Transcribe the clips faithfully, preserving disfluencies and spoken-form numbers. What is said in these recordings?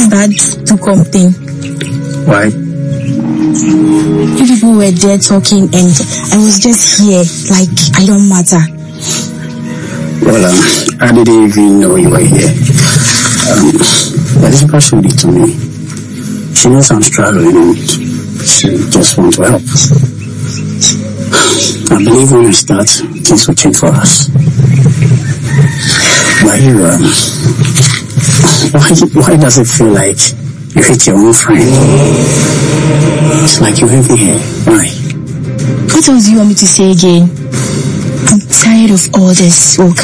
bad to complain. Why? You people were there talking and I was just here like I don't matter. Well, um, I didn't even know you were here. Um, but this person did to me. She knows I'm struggling and she just wants to help. I believe when we start, things will change for us. Why you, um, why, why does it feel like you hate your own friend? It's like you hate me here. Why? What else do you want me to say again? I'm tired of all this, Walker.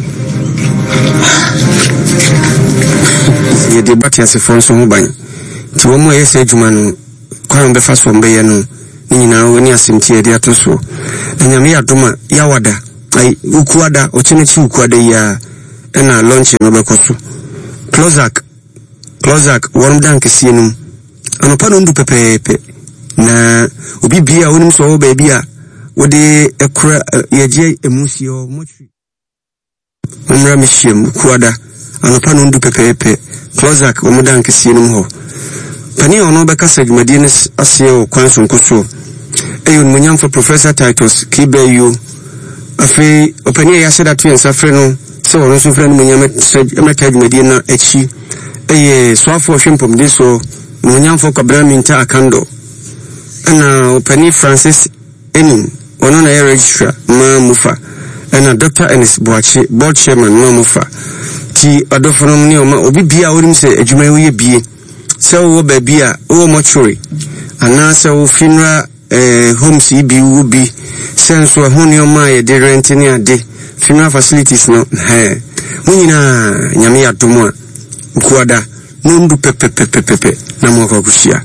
You debate as a friend from Mobile. To one more essay, Jumano, Quam Befas from Bayano, Nina, when you are Cynthia de Atoso, and Yamia Duma, Yawada, I Ukwada, Ochinichi Ukwada, ya, and a lunch in Obakosu. Closac, Closac, one dank sinum, and upon undu pepe, na ubi bia, unim so baby, what they a cra, a jay, a musio, mochi. Umra Mishim, Kwada, and upon undu pepe, Closac, Omodank sinum ho. Pani ono beka sej medines asio kwanson koso eyun munyam for Professor Titus Kibeyu afi opani ya said that we ensafre no se wono so frɛ no munyam sej emetaj medina echi eye swafo hwempom de so munyam for Kabra Minta Akando ana opani Francis Enin ono na registrar ma mufa ana Doctor Ennis Boache board chairman ma mufa ti adofonom ni o ma obi bia wonim se adwuma wo ye bie so baby a o mortuary ana so funeral eh home C B will be sense wa honi o ma ye de rent ni ade funeral facilities no he munina nyame adomo a ukuada no ndu pepe pepe pepe na mo ka kushia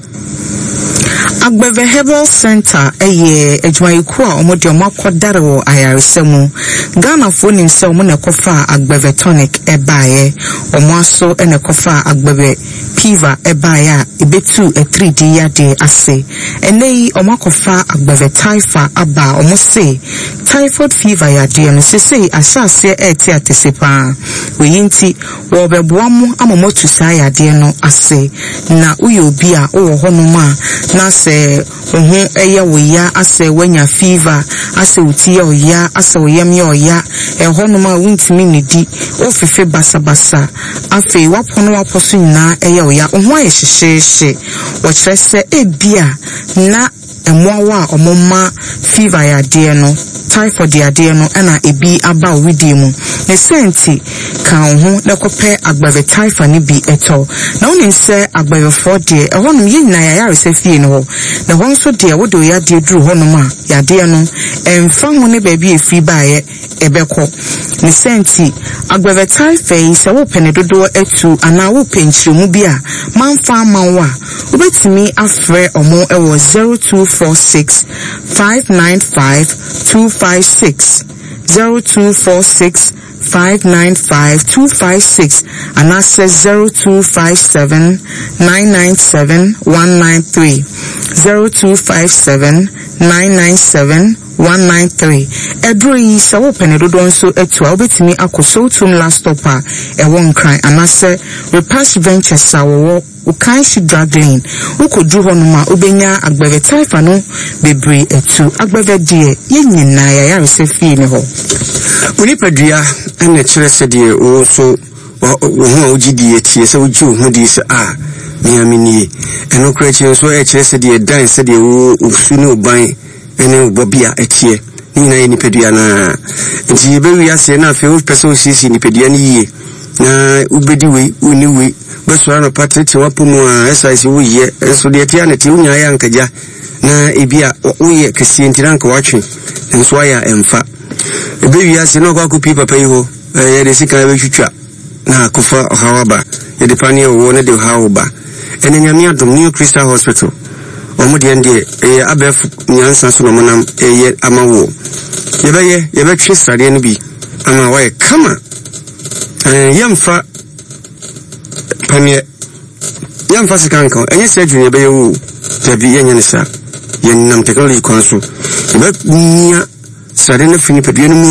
Agbeve Herbal Center eye edwaiku a omode omakodare wo ayaresemu Ghana fo nim se omo na kofa Agbeve tonic ebaye omo aso ene kofa Agbeve Piva ebaye a ebetu e three D yade ase enei omakofa Agbeve Taifa aba omo se typhoid fever yade no sesei asase eti atesepa weyinti wo beboamu amomotu sa yade no ase na uyo obi a wo honoma na se ohu eya woya ase wanya fever ase uti oya ase oyam ye oya ehonoma wuntimi nidi ofefe basabasa afi wapono waposo nyina eya oya ohu ayehyehyehye wo kyerese ebia na emwawa omoma fever ya de no typhoid ya de no na ebi aba owidi mu ne senti kan ho na kope Agbeve typhoid ni bi eto na wonim se Agbeve for de ehonum ye nyina ya yare se fie no ho na hon so de wo do ya de duru honum a ya de no emfa ho ne ba bi efi baaye ebeko ne senti Agbeve typhoid se wo pene dodo etu ana wo penchire mu bi a manfa manwa obetimi afre omo ewo zero two four six five nine five two five six zero two four six five nine five two five six and I says zero two five seven nine nine seven one nine three zero two five seven nine nine seven one nine three. Edroi sa wo penedodo nso etu a obetimi akoso tum last stop a e won kran anase Repass Ventures sa wo ukan shi drug lane ukodu honuma obenya Agbeve typhoid no bebre etu Agbeve die ye nyina ya ya resefi ne ho uni padua ene kire se die o so wo ogidi etie se ogi ho di se a me amini eno kire kire so e kire se die dan se die wo usu ne oban ene obobia etie ni na ni padua na nti be wi ase na fe wo person sisi ni padua ni yie na ubedi we uni we beso na patriti wapo mu a exercise wo ye enso de etia na ti unya ya nkaja na ebia wo ye kesi ntira nka watwe enso aya emfa ebe wi ase na kwa kopi papa yi ho ye de sika be twitwa na kofa hawaba ye de pani wo ne de hawaba ene nyame adom New Crystal Hospital omo de ende e abef nyansa so no monam e amawo ye be ye ye be twe sare no bi ama wa kama eh yemfa panye yemfa sikanko enye se adwune be ye wo tabi yenye ne sa yenam technology kwanso be nya sare na fini pedie no mu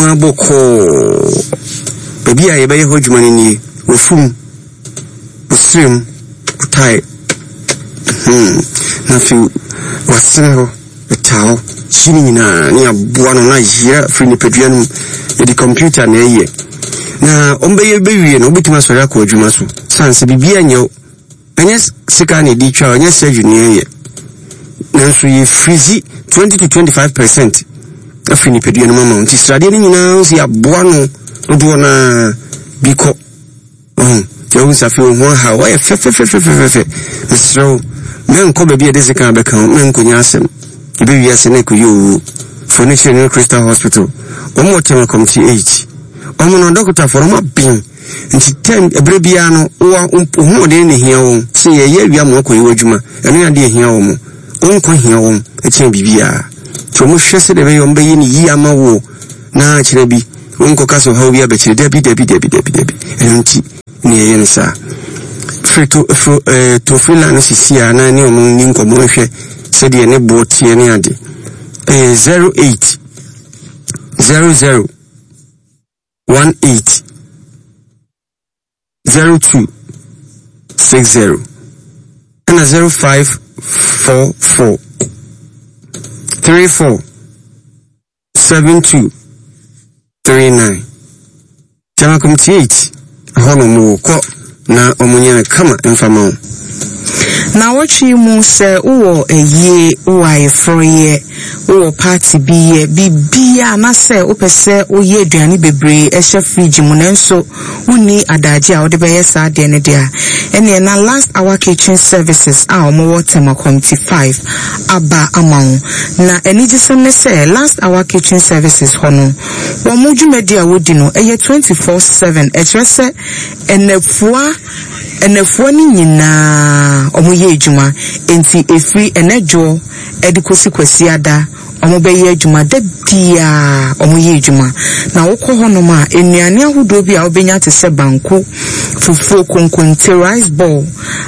aboko baby a ye be ye ho dwuma ni ofum osrem tie hmm na fi wasene ho etao chini na ni aboa no na yira free ni pedua no the computer na eye na ombeye bewie no obitima so yakọ adwuma so sanse bibia nyew enye sika na di twa enye saju ni eye na so ye freezy twenty to twenty-five percent afri ni pedua no mama nti srade ni nyina so aboa no odo na biko um you safi ho ha why fe fe fe fe fe fe so men ko be de sika be kan men ko nya asem be wi asem ko yo furniture in Crystal Hospital omo tema committee eight omo no doctor for ma bin nti ten ebrebia no wa ho de ne hia wo se ye ye wi am ko yo adwuma eno ya de hia wo mo onko hia wo etia bibia to mo hwese de be yo mbe yi ni yi ama wo na kire bi onko kaso ha obi abekire de bi de bi de bi de bi de bi enti ni ye nsa frito fro eh to frila na sisia na ni omo ni nkomo hwe se de ne bo tie ne ade eh zero eight zero zero one eight zero two six zero and a zero five four four three four seven two three nine. Jama committee eight hono mu ko na omunya kama mfama na wachi mu se uwo eye uwa efroye uwo party biye bibia na se opese oye aduane bebre ehye fridge mu nenso uni adaje a ode beye sa de ne dia ene na last hour kitchen services a omo water ma committee five aba amount na enigisem ne se last hour kitchen services hono wo mo dwumadi a wodi no eye twenty-four seven etrese enefua enefua ni nyina omo ye adwuma enti efri enejo edikosi kwasi ada omo be ye adwuma da dia omo ye adwuma na wokọ hono ma enuane ahodo bi a obenya te se banko fufuo konkonte rice ball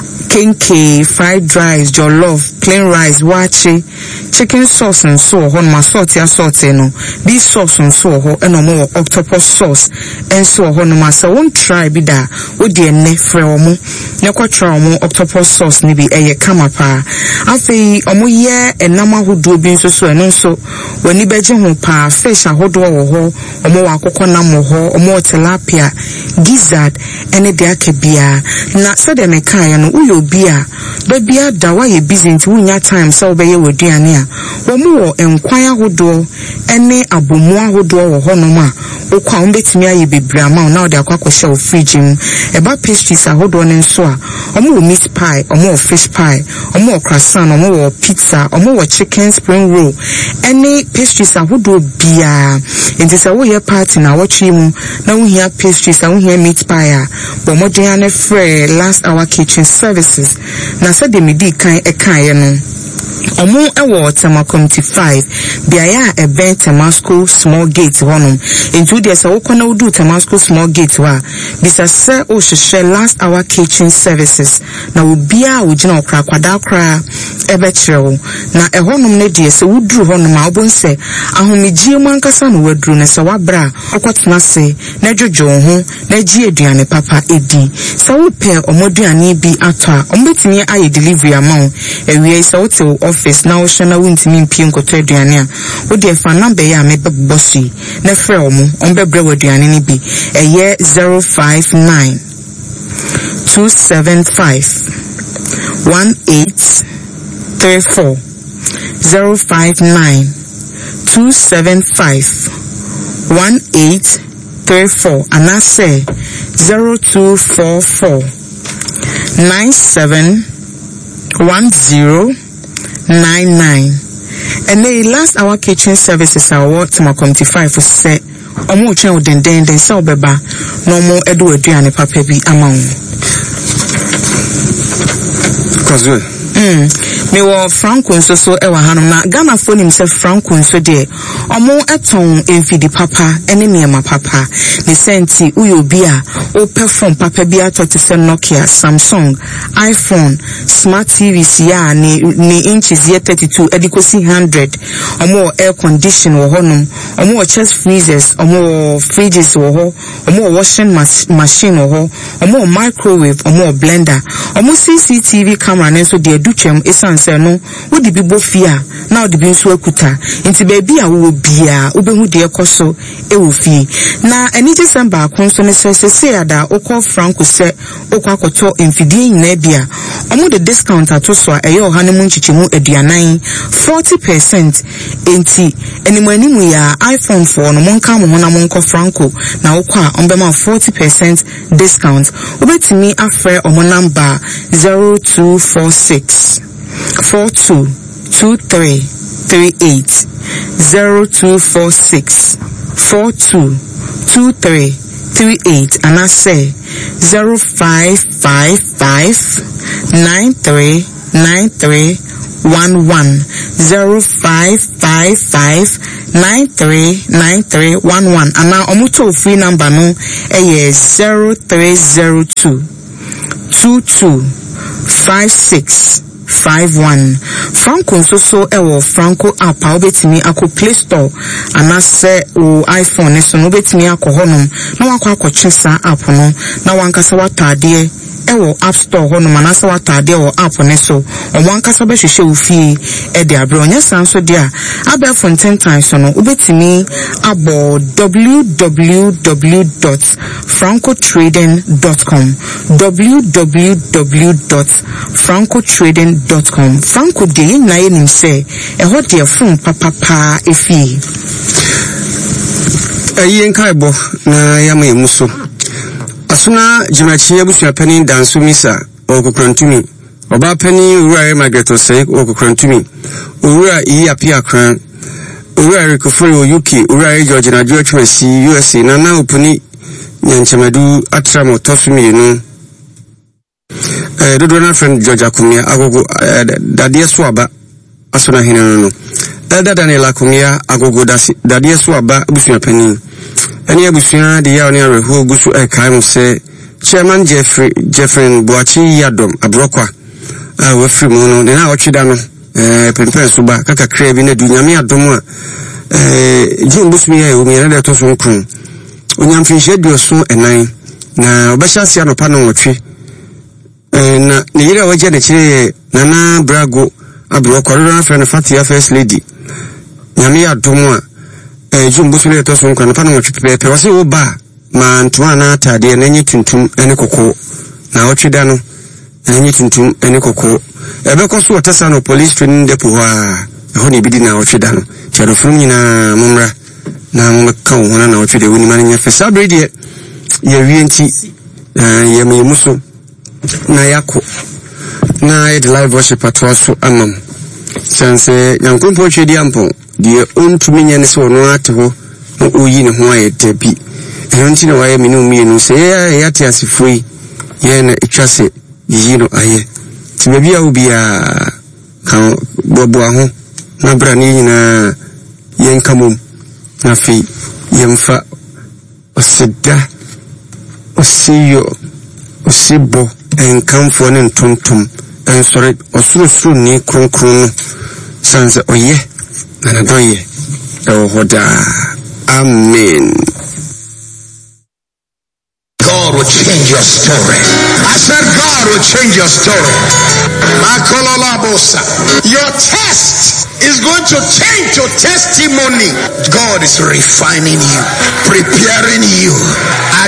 kenke fried rice jollof plain rice wache chicken sauce and so ho ma salt ya salt no bi sauce and so ho eno mo octopus sauce and so ho no ma se won try bi da wo de ne frɛ omo ne kwa try omo octopus sauce ni bi eye kama pa afei omo ye enam ahodo bi nso so eno nso wani beje ho pa fish ahodo wo ho omo wa akokɔ nam ho omo tilapia gizzard ene de akebia na se de me kan ya no uyo bia babia da wa ye busy nti wunya time so be ye waduane a wo mu wo enkwan ahodo ene abomu ahodo wo ho no ma okwa on betimi aye bebra ma na ode akwakohye wo fridge mu eba pastries ahodo ne nso a omo wo meat pie omo wo fish pie omo wo croissant omo wo pizza omo wo chicken spring roll ene pastries ahodo bia nti se wo ye party na wo twi mu na wo hia pastries a wo hia meat pie a bo modern free last hour kitchen services na se de medi kan e kan ye no omo ewo tema committee five biaya e ben Temasco small gate honum into there so wokona wudu Temasco small gate wa bisa se o hwehwe last hour kitchen services na obia wogina okra kwada kra ebe kirewo na e honum ne die se wuduru honum a obonse ahomegie mu ankasa no waduru na se wabra okotena se na djojo ho na gie aduane papa edi se wo pe omoduane bi atwa ombetimi aye delivery amount ewie se wo te office na wo shana wintimi mpie nkoto aduane a wo de fa number ya me bebosi na frɛ omo ombebre waduane ni bi eye zero five nine two seven five one eight three four zero five nine two seven five one eight three four and I say zero two four four nine seven one zero nine nine. And the last hour kitchen services are what to my committee five for say omo chen o den den den so beba no mo edu aduane papa bi amount cause Mm. Me wo Franco nso so e wa hanom na Ghana phone him say Franco nso de omo eton enfidi papa ene niema papa ne senti uyo bi a o perform papa bi ato te se Nokia, Samsung, iPhone, smart T Vs ya ni ni inches ye thirty-two edikosi one hundred. Omo air condition wo honum, omo chest freezers, omo fridges wo ho, omo washing mas machine wo ho, omo microwave, omo blender, omo C C T V camera nenso de educhem esanse no wo di bi bo fia na wo di bi nso akuta nti baby a wo bia wo behu de ekoso e wo fi na eni December akonso ne se se ada okọ Franco se okọ akoto mfidie nyina bia omo de discount atoso a eyo hanem nchichimu aduanan forty percent enti enimu animu ya iPhone four no monka mo na monko Franco na okọ a ombema forty percent discount obetimi afre omo number zero two four six four two two three three eight zero two four six four two two three three eight and I say zero five five five nine three nine three one one zero five five five nine three nine three one one and now omuto free number no eh zero three zero two two two five six five one. Franco so so ewo Franco app a obetimi akọ Play Store anase o iPhone so no obetimi akọ honum na wakọ akọche sa app no na wankasa watade ewo App Store honum anase watade o app ne so o wankasa be hwehwe ofie e de abre onya san so de a abel fonten time so no obetimi abo w w w dot franco trading dot com w w w dot franco trading dot com Franco de na yenim se e ho de fun papa pa efi ayen kaibo na yama muso asuna jimachi abusua pani danso misa okukrantumi oba pani owura Margaret Osei okukrantumi owura yi apia kran owura rekofori o U K owura George na George si U S A na na opuni nyanchemadu atramo tosumi no eh dodo na friend George Akumia agogo dadie so aba asuna hinu no dada Daniel Akumia agogo dadie so aba abusua pani eni abusua de ya oni areho gusu e kai mo se Chairman Jeffrey Jeffrey Boachi Yadom abrokwa ah we free mo no na otwida no eh pempen so ba kaka kra bi na du nyame adom a eh jin busumi ya o mi na de to so nkun onyam finhye duoso enan na obehya sia no pa no wotwe eh na ne yira waje de kire na na brago abrokwa ro na friend Fatia first lady nyame adom a eh jin busumi to so nkun pa no wotwe pepe wase wo ba ma ntwa na atade na nyi tuntum ene kokko na otwida no na nyi tuntum ene kokko ebe ko so otasa no police training depot ha ho ne bidi na otwida no chero frum nyina mumra na mumka wona na otwida woni man nya fesa brede ye wienti ye me muso na yako na ye live worship atwaso amam sanse yankompo twedi ampo die ontumi nya ne se wono ate ho oyi ne ho ayete bi enti na waye minu mienu se ya ya te asifui ye na etwase yino aye ti bebi a ubia kan bobo aho na bra ni nyina ye nkamom na fi ye mfa osida osiyo osibo enkamfo ne ntontom ensore osurusuru ni kronkron sanse oye na doye e hoda amen. God will change your story. I said God will change your story. Your test is going to change your testimony. God is refining you, preparing you.